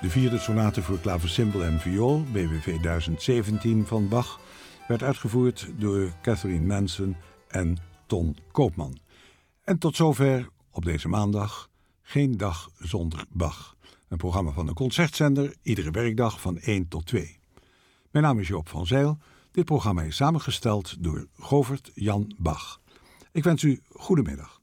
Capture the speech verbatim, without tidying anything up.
De vierde sonate voor klavecimbal en viool, B W V duizend zeventien van Bach, werd uitgevoerd door Catherine Manson en Ton Koopman. En tot zover op deze maandag Geen Dag Zonder Bach. Een programma van de Concertzender, iedere werkdag van één tot twee. Mijn naam is Joop van Zijl. Dit programma is samengesteld door Govert Jan Bach. Ik wens u goedemiddag.